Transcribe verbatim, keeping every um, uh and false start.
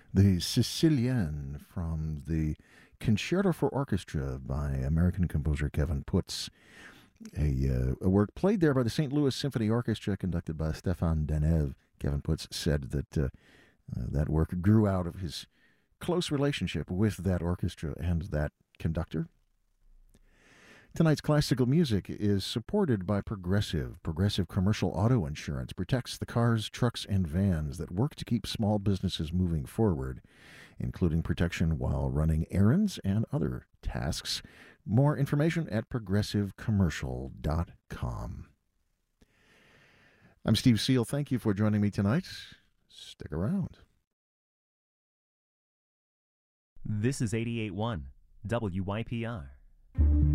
the Sicilienne from the Concerto for Orchestra by American composer Kevin Putz, a, uh, a work played there by the Saint Louis Symphony Orchestra conducted by Stéphane Denève. Kevin Putz said that uh, uh, that work grew out of his close relationship with that orchestra and that conductor. Tonight's classical music is supported by Progressive. Progressive Commercial Auto Insurance protects the cars, trucks, and vans that work to keep small businesses moving forward, including protection while running errands and other tasks. More information at progressive commercial dot com. I'm Steve Seal. Thank you for joining me tonight. Stick around. This is eighty-eight point one W Y P R.